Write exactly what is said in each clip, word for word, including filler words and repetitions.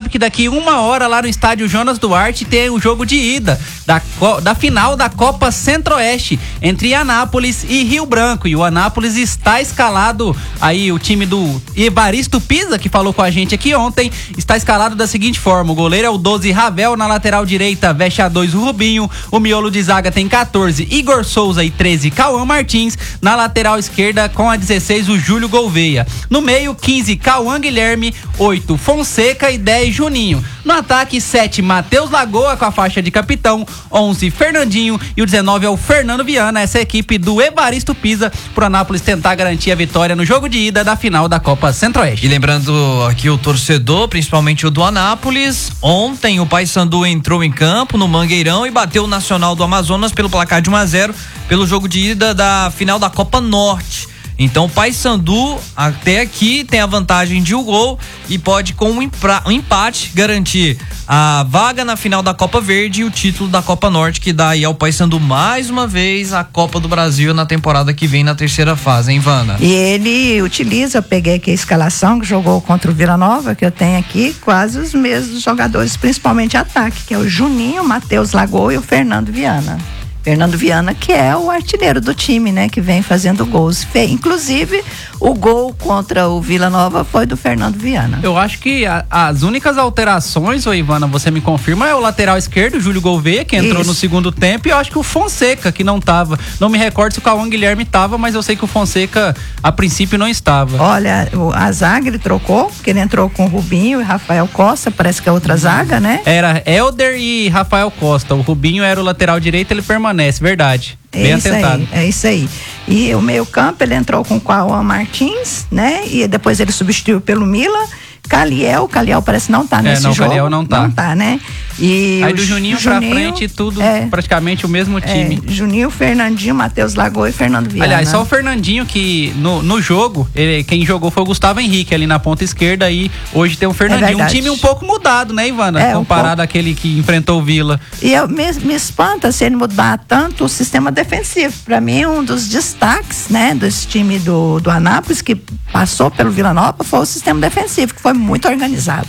sabe que daqui uma hora lá no estádio Jonas Duarte tem o jogo de ida da, da final da Copa Centro-Oeste entre Anápolis e Rio Branco. E o Anápolis está escalado, aí o time do Evaristo Pisa, que falou com a gente aqui ontem, está escalado da seguinte forma: o goleiro é o doze Ravel, na lateral direita veste a dois o Rubinho, o miolo de zaga tem catorze Igor Souza e treze Cauã Martins, na lateral esquerda com a dezesseis o Júlio Gouveia, no meio quinze Cauã Guilherme, oito Fonseca e dez Juninho, no ataque sete Matheus Lagoa com a faixa de capitão, onze Fernandinho e o dezenove é o Fernando Viana. Essa é a equipe do Evaristo Pisa pro Anápolis tentar garantir a vitória no jogo de ida da final da Copa Centro-Oeste. E lembrando aqui o torcedor, principalmente o do Anápolis, ontem o Paysandu entrou em campo no Mangueirão e bateu o Nacional do Amazonas pelo placar de um a zero pelo jogo de ida da final da Copa Norte. Então o Paysandu até aqui tem a vantagem de um gol e pode, com um, impra, um empate, garantir a vaga na final da Copa Verde e o título da Copa Norte, que dá aí ao Paysandu mais uma vez a Copa do Brasil na temporada que vem, na terceira fase, hein, Vana? E ele utiliza, eu peguei aqui a escalação que jogou contra o Vila Nova, que eu tenho aqui, quase os mesmos jogadores, principalmente ataque, que é o Juninho, o Matheus Lagoa e o Fernando Viana. Fernando Viana, que é o artilheiro do time, né? Que vem fazendo gols. Inclusive, o gol contra o Vila Nova foi do Fernando Viana. Eu acho que a, as únicas alterações, ô Ivana, você me confirma, é o lateral esquerdo, o Júlio Gouveia, que entrou Isso. no segundo tempo, e eu acho que o Fonseca, que não tava. Não me recordo se o Cauã Guilherme tava, mas eu sei que o Fonseca, a princípio, não estava. Olha, o, a zaga ele trocou, porque ele entrou com o Rubinho e Rafael Costa, parece que é outra zaga, né? Era Helder e Rafael Costa. O Rubinho era o lateral direito, ele permanece, verdade. Bem é isso atentado. Aí, é isso aí. E o meio campo, ele entrou com o Cauã Martins, né? E depois ele substituiu pelo Mila. Caliel, Caliel parece não tá nesse é, não, jogo. Caliel não tá. Não tá, né? E aí do Juninho, Juninho pra frente, tudo é, praticamente o mesmo time. É, Juninho, Fernandinho, Matheus Lagoa e Fernando Viana. Aliás, só o Fernandinho que no, no jogo, ele, quem jogou foi o Gustavo Henrique ali na ponta esquerda, e hoje tem o Fernandinho. É um time um pouco mudado, né, Ivana? É, comparado um àquele que enfrentou o Vila. E eu, me, me espanta se ele mudar tanto o sistema defensivo. Pra mim, um dos destaques, né, desse time do, do Anápolis, que passou pelo Vila Nova, foi o sistema defensivo, que foi muito organizado.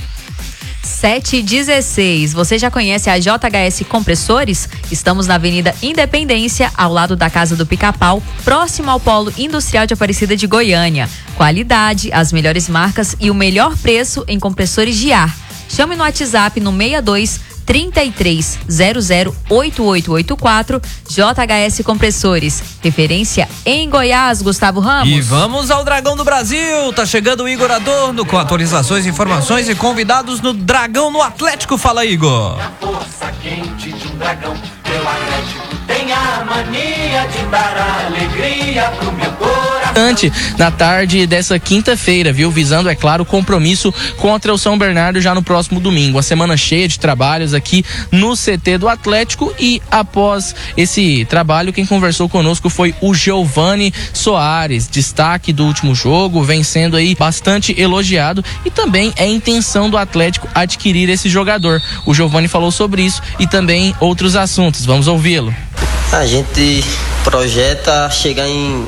sete e dezesseis. Você já conhece a J H S Compressores? Estamos na Avenida Independência, ao lado da Casa do Pica-Pau, próximo ao Polo Industrial de Aparecida de Goiânia. Qualidade, as melhores marcas e o melhor preço em compressores de ar. Chame no WhatsApp no seis dois, trinta e três, zero zero, oito oito oito quatro. J H S Compressores, referência em Goiás. Gustavo Ramos. E vamos ao Dragão do Brasil. Tá chegando o Igor Adorno com atualizações, informações e convidados no Dragão no Atlético. Fala, Igor. A força quente de um dragão, meu Atlético tem a mania de dar alegria pro meu coração. Na tarde dessa quinta-feira, viu? Visando, é claro, o compromisso contra o São Bernardo já no próximo domingo. A semana cheia de trabalhos aqui no C T do Atlético, e após esse trabalho, quem conversou conosco foi o Giovani Soares, destaque do último jogo, vem sendo aí bastante elogiado, e também é intenção do Atlético adquirir esse jogador. O Giovani falou sobre isso e também outros assuntos. Vamos ouvi-lo. A gente projeta chegar em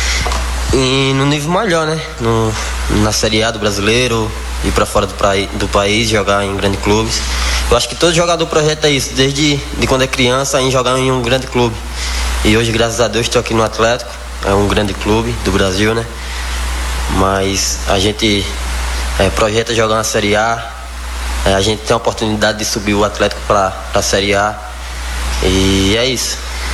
E no nível melhor, né? No, na Série A do brasileiro, ir pra fora do, praí, do país, jogar em grandes clubes. Eu acho que todo jogador projeta isso, desde de quando é criança, em jogar em um grande clube. E hoje, graças a Deus, estou aqui no Atlético, é um grande clube do Brasil, né? Mas a gente é, projeta jogar na Série A, é, a gente tem a oportunidade de subir o Atlético pra, pra Série A, e é isso.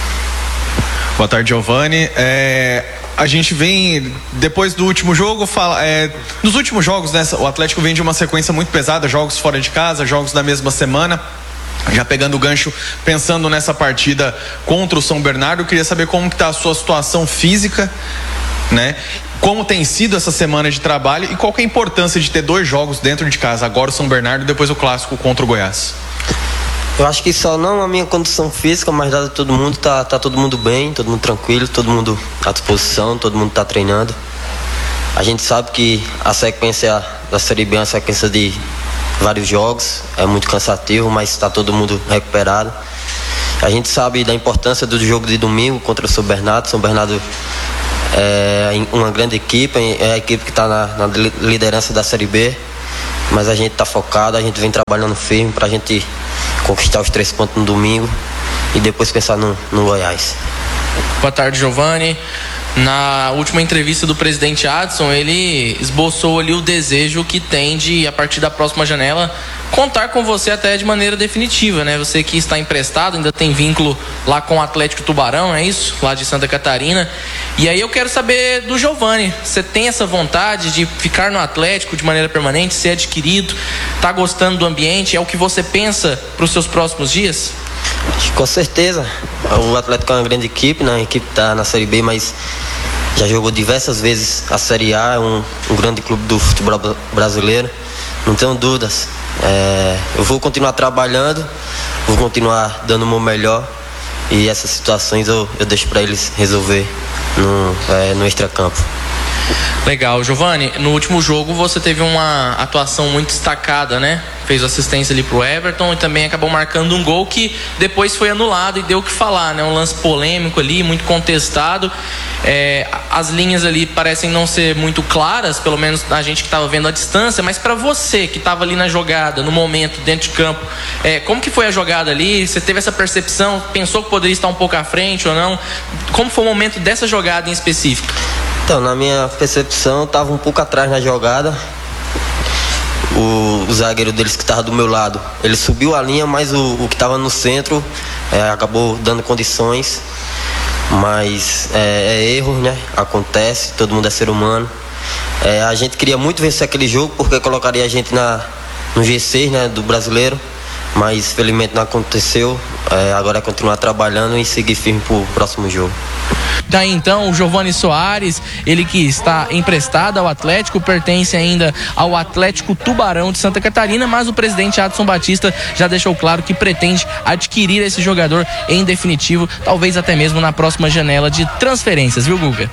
Boa tarde, Giovani. É... A gente vem, depois do último jogo, fala, é, nos últimos jogos, né, o Atlético vem de uma sequência muito pesada, jogos fora de casa, jogos da mesma semana. Já pegando o gancho, pensando nessa partida contra o São Bernardo, eu queria saber como que está a sua situação física, né? Como tem sido essa semana de trabalho e qual que é a importância de ter dois jogos dentro de casa, agora o São Bernardo e depois o clássico contra o Goiás. Eu acho que só não a minha condição física, mas dado todo mundo, tá, tá todo mundo bem, todo mundo tranquilo, todo mundo à disposição, todo mundo tá treinando. A gente sabe que a sequência da Série B é uma sequência de vários jogos, é muito cansativo, mas está todo mundo recuperado. A gente sabe da importância do jogo de domingo contra o São Bernardo. São Bernardo é uma grande equipe, é a equipe que está na, na liderança da Série B. mas a gente tá focado, a gente vem trabalhando firme pra gente conquistar os três pontos no domingo e depois pensar no, no Goiás. Boa tarde, Giovani. Na última entrevista do presidente Adson, ele esboçou ali o desejo que tem de, a partir da próxima janela, contar com você até de maneira definitiva, né? Você que está emprestado, ainda tem vínculo lá com o Atlético Tubarão, é isso? Lá de Santa Catarina. E aí eu quero saber do Giovani, você tem essa vontade de ficar no Atlético de maneira permanente, ser adquirido, tá gostando do ambiente, é o que você pensa para os seus próximos dias? Com certeza, o Atlético é uma grande equipe, né? A equipe está na Série B, mas já jogou diversas vezes a Série A, é um, um grande clube do futebol brasileiro, não tenho dúvidas. É, eu vou continuar trabalhando, vou continuar dando o meu melhor e essas situações eu, eu deixo para eles resolver no, é, no extracampo. Legal, Giovani, no último jogo você teve uma atuação muito destacada, né? Fez assistência ali pro Everton e também acabou marcando um gol que depois foi anulado e deu o que falar, né? Um lance polêmico ali, muito contestado. É, as linhas ali parecem não ser muito claras, pelo menos a gente que estava vendo à distância, mas para você que estava ali na jogada, no momento, dentro de campo, é, como que foi a jogada ali? Você teve essa percepção? Pensou que poderia estar um pouco à frente ou não? Como foi o momento dessa jogada em específico? Então, na minha percepção, eu estava um pouco atrás na jogada. O, o zagueiro deles que estava do meu lado, ele subiu a linha, mas o, o que estava no centro é, acabou dando condições. Mas é, é erro, né? Acontece, todo mundo é ser humano. É, a gente queria muito vencer aquele jogo porque colocaria a gente na, no G seis, né, do brasileiro. Mas felizmente não aconteceu. É, agora é continuar trabalhando e seguir firme para o próximo jogo. Daí então o Giovani Soares, ele que está emprestado ao Atlético, pertence ainda ao Atlético Tubarão de Santa Catarina, mas o presidente Adson Batista já deixou claro que pretende adquirir esse jogador em definitivo, talvez até mesmo na próxima janela de transferências, viu, Guga?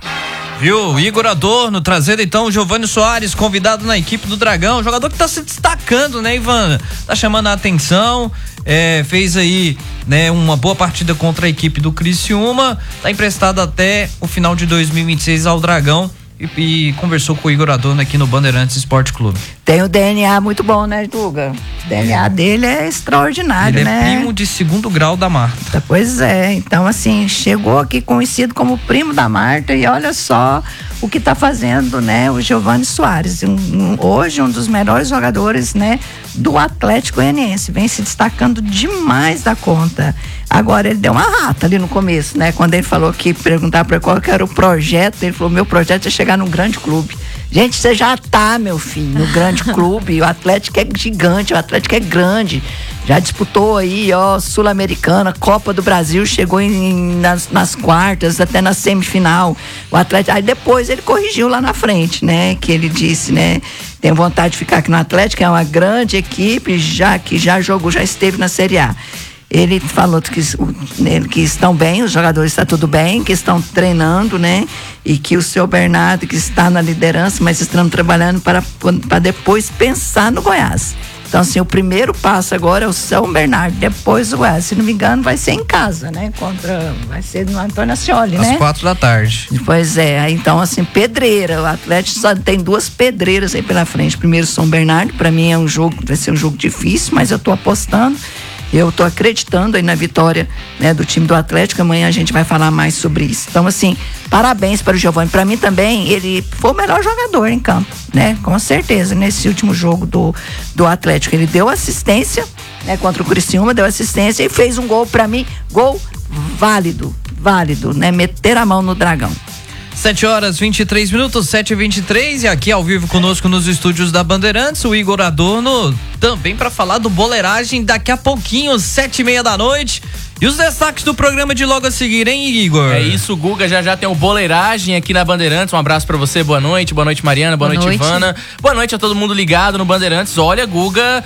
Viu, Igor Adorno trazendo então o Giovani Soares, convidado na equipe do Dragão, jogador que tá se destacando, né, Ivan? Tá chamando a atenção, é, fez aí, né, uma boa partida contra a equipe do Criciúma, tá emprestado até o final de dois mil e vinte e seis ao Dragão e, e conversou com o Igor Adorno aqui no Bandeirantes Esporte Clube. Tem o D N A muito bom, né, Duga? O D N A dele é extraordinário, Ele né? Ele é primo de segundo grau da Marta. Pois é, então assim, chegou aqui conhecido como primo da Marta e olha só o que tá fazendo, né, o Giovani Soares, um, um, hoje um dos melhores jogadores, né, do Atlético Goianiense, vem se destacando demais da conta. Agora ele deu uma rata ali no começo, né, quando ele falou que perguntar para qual que era o projeto, ele falou, meu projeto é chegar num grande clube. Gente, você já tá, meu filho, no grande clube, o Atlético é gigante, o Atlético é grande, já disputou aí, ó, Sul-Americana, Copa do Brasil, chegou em, nas, nas quartas, até na semifinal, o Atlético, aí depois ele corrigiu lá na frente, né, que ele disse, né, tem vontade de ficar aqui no Atlético, é uma grande equipe, já que já jogou, já esteve na Série A. Ele falou que, que estão bem, os jogadores estão tudo bem, que estão treinando, né? E que o seu Bernardo, que está na liderança, mas estão trabalhando para, para depois pensar no Goiás. Então, assim, o primeiro passo agora é o São Bernardo, depois o Goiás. Se não me engano, vai ser em casa, né? Contra, vai ser no Antônio Ascioli, né? Às quatro da tarde. Pois é, então, assim, pedreira. O Atlético só tem duas pedreiras aí pela frente. Primeiro, São Bernardo, para mim é um jogo, vai ser um jogo difícil, mas eu tô apostando. Eu tô acreditando aí na vitória, né, do time do Atlético. Amanhã a gente vai falar mais sobre isso. Então, assim, parabéns para o Giovani. Para mim também, ele foi o melhor jogador em campo, né? Com certeza, nesse último jogo do, do Atlético. Ele deu assistência, né, contra o Criciúma, deu assistência e fez um gol, para mim, gol válido, válido, né? Meter a mão no Dragão. sete horas e vinte e três minutos, sete e vinte e três, e aqui ao vivo conosco nos estúdios da Bandeirantes, o Igor Adorno, também para falar do Boleiragem daqui a pouquinho, sete e meia da noite. E os destaques do programa de logo a seguir, hein, Igor? É isso, Guga, já já tem o Boleiragem aqui na Bandeirantes. Um abraço pra você, boa noite, boa noite, Mariana, boa, boa noite, noite, Ivana. Boa noite a todo mundo ligado no Bandeirantes. Olha, Guga,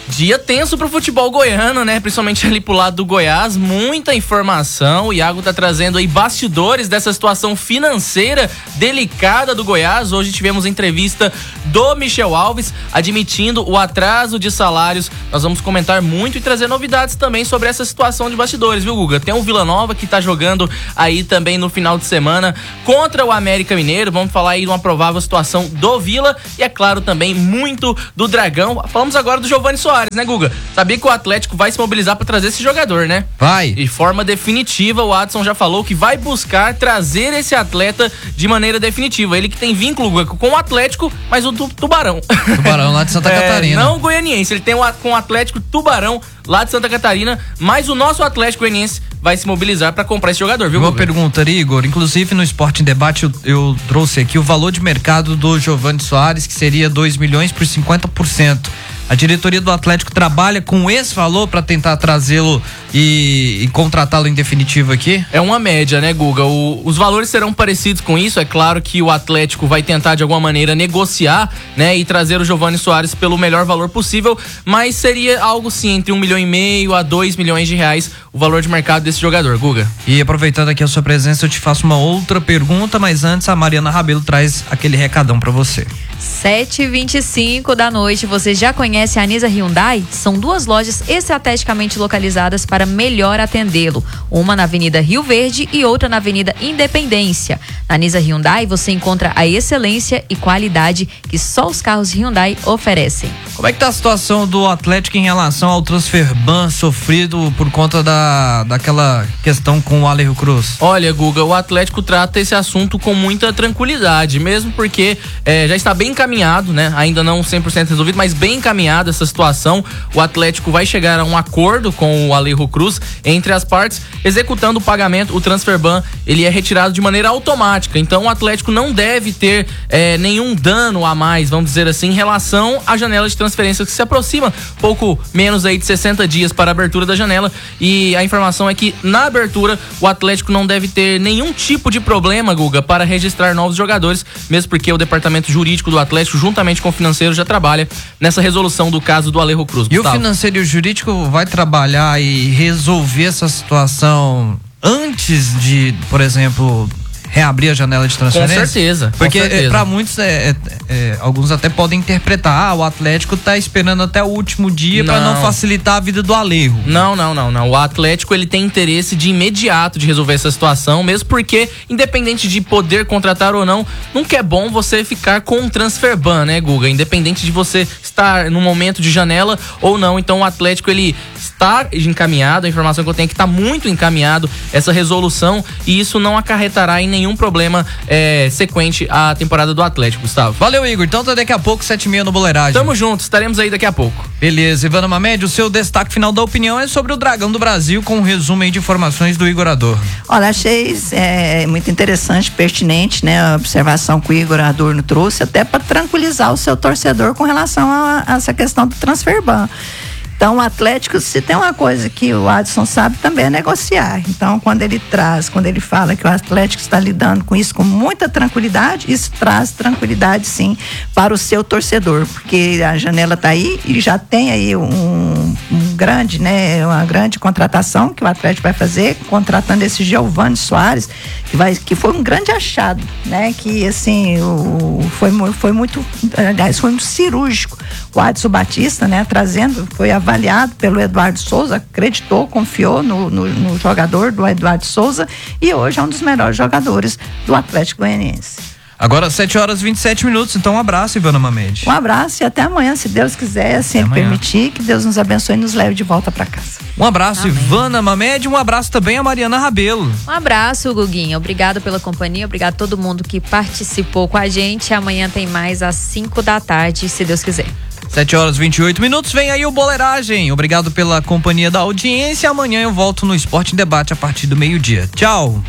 Dia tenso pro futebol goiano, né? Principalmente ali pro lado do Goiás, muita informação. O Iago tá trazendo aí bastidores dessa situação financeira delicada do Goiás. Hoje tivemos entrevista do Michel Alves admitindo o atraso de salários. Nós vamos comentar muito e trazer novidades também sobre essa situação de bastidores, viu, Guga? Tem o Vila Nova que tá jogando aí também no final de semana contra o América Mineiro. Vamos falar aí de uma provável situação do Vila e, é claro, também muito do Dragão. Falamos agora do Giovani Soares, né, Guga? Sabia que o Atlético vai se mobilizar para trazer esse jogador, né? Vai. De forma definitiva, o Adson já falou que vai buscar trazer esse atleta de maneira definitiva. Ele que tem vínculo, Guga, com o Atlético, mas o tu, Tubarão. Tubarão lá de Santa é, Catarina. Não o goianiense, ele tem o, com o Atlético Tubarão lá de Santa Catarina, mas o nosso Atlético Goianiense vai se mobilizar para comprar esse jogador, viu, Uma Guga? pergunta, Igor. Inclusive no Esporte em Debate eu, eu trouxe aqui o valor de mercado do Giovani Soares, que seria dois milhões por cinquenta por cento. A diretoria do Atlético trabalha com esse valor para tentar trazê-lo e, e contratá-lo em definitivo aqui? É uma média, né, Guga? O, os valores serão parecidos com isso. É claro que o Atlético vai tentar de alguma maneira negociar, né, e trazer o Giovani Soares pelo melhor valor possível, mas seria algo sim entre um milhão e meio a dois milhões de reais o valor de mercado desse jogador, Guga. E aproveitando aqui a sua presença, eu te faço uma outra pergunta, mas antes a Mariana Rabelo traz aquele recadão para você. sete e vinte e cinco da noite, você já conhece a Anisa Hyundai? São duas lojas estrategicamente localizadas para melhor atendê-lo. Uma na Avenida Rio Verde e outra na Avenida Independência. Na Anisa Hyundai você encontra a excelência e qualidade que só os carros Hyundai oferecem. Como é que tá a situação do Atlético em relação ao transfer ban sofrido por conta da, daquela questão com o Alejo Cruz? Olha, Guga, o Atlético trata esse assunto com muita tranquilidade, mesmo porque é, já está bem encaminhado, né? Ainda não cem por cento resolvido, mas bem encaminhada essa situação. O Atlético vai chegar a um acordo com o Alejo Cruz entre as partes, executando o pagamento. O transfer ban, ele é retirado de maneira automática, então o Atlético não deve ter é, nenhum dano a mais, vamos dizer assim, em relação à janela de transferência que se aproxima pouco menos aí de sessenta dias para a abertura da janela, e a informação é que na abertura o Atlético não deve ter nenhum tipo de problema, Guga, para registrar novos jogadores, mesmo porque o departamento jurídico do Atlético, juntamente com o financeiro, já trabalha nessa resolução do caso do Alejo Cruz. E Gustavo. o financeiro e o jurídico vai trabalhar e resolver essa situação antes de, por exemplo, reabrir a janela de transferência? Com certeza. Porque é, para muitos, é, é, é, alguns até podem interpretar, ah, o Atlético tá esperando até o último dia para não facilitar a vida do Alejo. Não, não, não, não. O Atlético, ele tem interesse de imediato de resolver essa situação, mesmo porque, independente de poder contratar ou não, nunca é bom você ficar com um transfer ban, né, Guga? Independente de você estar no momento de janela ou não. Então o Atlético, ele está encaminhado, a informação que eu tenho é que está muito encaminhado essa resolução, e isso não acarretará em nenhum problema é, sequente à temporada do Atlético, Gustavo. Valeu, Igor. Então tá daqui a pouco, sete e meia no Boleiragem. Tamo junto, estaremos aí daqui a pouco. Beleza, Ivana Mamed, o seu destaque final da opinião é sobre o Dragão do Brasil, com um resumo aí de informações do Igor Adorno. Olha, achei é, muito interessante, pertinente, né, a observação que o Igor Adorno trouxe, até para tranquilizar o seu torcedor com relação a, a essa questão do transfer ban. Então, o Atlético, se tem uma coisa que o Adson sabe, também é negociar. Então, quando ele traz, quando ele fala que o Atlético está lidando com isso com muita tranquilidade, isso traz tranquilidade, sim, para o seu torcedor, porque a janela está aí e já tem aí um, um grande, né, uma grande contratação que o Atlético vai fazer, contratando esse Giovani Soares, que, vai, que foi um grande achado, né, que, assim, o, foi, foi muito, aliás, foi muito cirúrgico. O Adson Batista, né, trazendo, foi avaliado pelo Eduardo Souza, acreditou, confiou no, no, no jogador do Eduardo Souza, e hoje é um dos melhores jogadores do Atlético Goianiense. Agora sete horas e vinte e sete minutos, então um abraço, Ivana Mamed. Um abraço e até amanhã, se Deus quiser, se ele permitir, que Deus nos abençoe e nos leve de volta para casa. Um abraço, Amém. Ivana Mamed, um abraço também a Mariana Rabelo. Um abraço, Guguinha. Obrigado pela companhia, obrigado a todo mundo que participou com a gente. Amanhã tem mais às cinco da tarde, se Deus quiser. sete horas e vinte e oito minutos, vem aí o Boleiragem. Obrigado pela companhia da audiência. Amanhã eu volto no Esporte em Debate a partir do meio-dia. Tchau.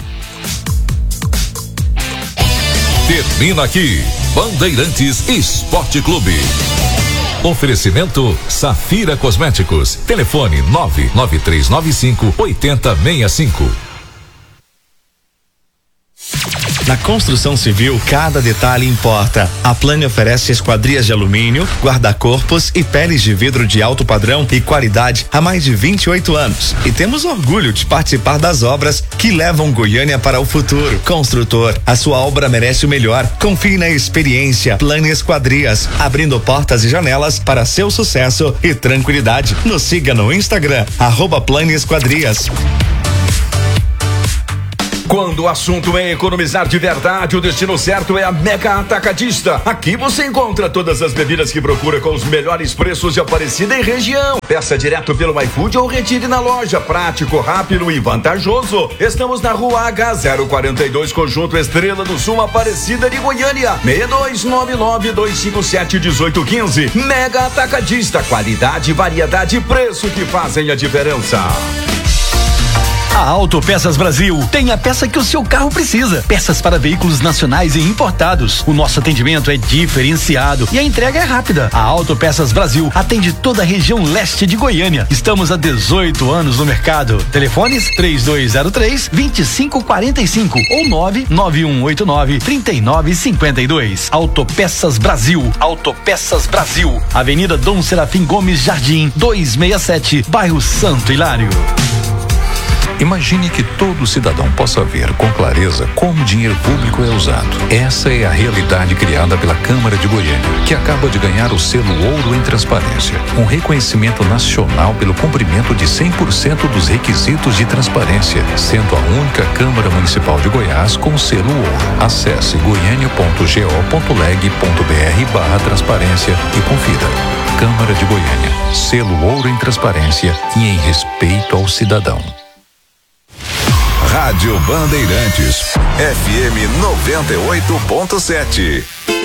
Termina aqui, Bandeirantes Esporte Clube. Oferecimento Safira Cosméticos. Telefone nove nove três nove cinco oito zero seis cinco. Na construção civil, cada detalhe importa. A Plane oferece esquadrias de alumínio, guarda-corpos e peles de vidro de alto padrão e qualidade há mais de vinte e oito anos. E temos orgulho de participar das obras que levam Goiânia para o futuro. Construtor, a sua obra merece o melhor. Confie na experiência Plane Esquadrias, abrindo portas e janelas para seu sucesso e tranquilidade. Nos siga no Instagram, arroba Plane Esquadrias. Quando o assunto é economizar de verdade, o destino certo é a Mega Atacadista. Aqui você encontra todas as bebidas que procura com os melhores preços de Aparecida e região. Peça direto pelo iFood ou retire na loja. Prático, rápido e vantajoso. Estamos na rua H zero quarenta e dois, Conjunto Estrela do Sul, Aparecida de Goiânia. seis dois nove nove, dois cinco sete, um oito um cinco. Mega Atacadista. Qualidade, variedade e preço que fazem a diferença. A Autopeças Brasil tem a peça que o seu carro precisa. Peças para veículos nacionais e importados. O nosso atendimento é diferenciado e a entrega é rápida. A Autopeças Brasil atende toda a região leste de Goiânia. Estamos há dezoito anos no mercado. Telefones três dois zero três, dois cinco quatro cinco ou nove nove um oito nove, três nove cinco dois. Autopeças Brasil. Autopeças Brasil. Avenida Dom Serafim Gomes Jardim, duzentos e sessenta e sete, bairro Santo Hilário. Imagine que todo cidadão possa ver com clareza como o dinheiro público é usado. Essa é a realidade criada pela Câmara de Goiânia, que acaba de ganhar o selo Ouro em Transparência, um reconhecimento nacional pelo cumprimento de cem por cento dos requisitos de transparência, sendo a única Câmara Municipal de Goiás com o selo Ouro. Acesse goiânia ponto go ponto leg ponto br barra transparência e confira. Câmara de Goiânia, selo Ouro em Transparência e em respeito ao cidadão. Rádio Bandeirantes, F M noventa e oito ponto sete.